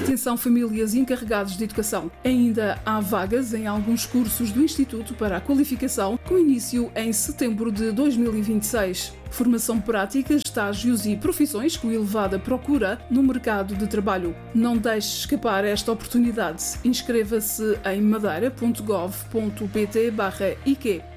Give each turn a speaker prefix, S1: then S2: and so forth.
S1: Atenção famílias e encarregados de educação. Ainda há vagas em alguns cursos do Instituto para a Qualificação, com início em setembro de 2026. Formação prática, estágios e profissões com elevada procura no mercado de trabalho. Não deixe escapar esta oportunidade. Inscreva-se em madeira.gov.pt/IQ.